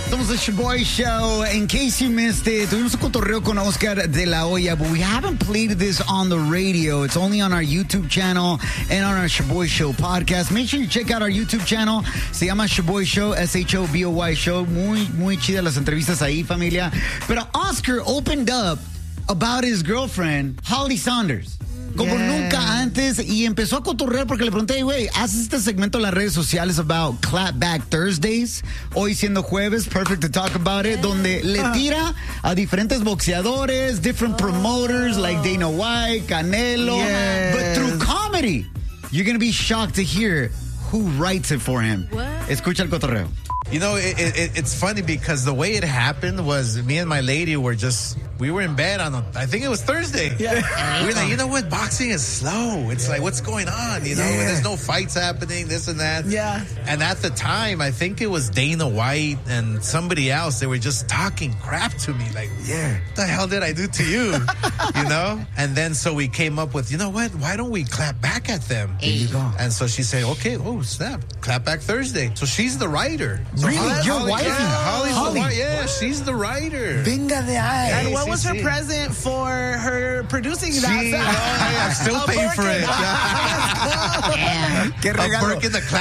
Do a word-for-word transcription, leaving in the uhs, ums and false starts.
Somos the Shoboy Show. In case you missed it, tuvimos un cotorreo con Oscar de la Hoya, but we haven't played this on the radio. It's only on our YouTube channel and on our Shoboy Show podcast. Make sure you check out our YouTube channel. Se llama Shoboy Show, S H O B O Y Show. Muy, muy chida las entrevistas ahí, familia. Pero Oscar opened up about his girlfriend, Holly Saunders. Como yeah. nunca antes, y empezó a cotorrear porque le pregunté, güey, haces este segmento en las redes sociales about Clapback Thursdays, hoy siendo jueves, perfect to talk about it, donde le tira a diferentes boxeadores, different promoters like Dana White, Canelo, yes. but through comedy, you're going to be shocked to hear who writes it for him. What? Escucha el cotorreo. You know, it, it, it's funny because the way it happened was me and my lady were just, we were in bed on, a, I think it was Thursday. Yeah. We were like, you know what? Boxing is slow. It's like, what's going on? You know, yeah. there's no fights happening, this and that. Yeah. And at the time, I think it was Dana White and somebody else. They were just talking crap to me. Like, yeah, what the hell did I do to you? You know? And then so we came up with, you know what? Why don't we clap back at them? There you go. And so she said, okay, oh, snap. Clap back Thursday. So she's the writer. So really? Holly, Your Holly, wife? Yeah, Holly's Holly. the, yeah, what? She's the writer. Venga de ahí. And what was her present for her producing She, that? oh, I'm still paying for it. Qué regalo. I'm working the clap.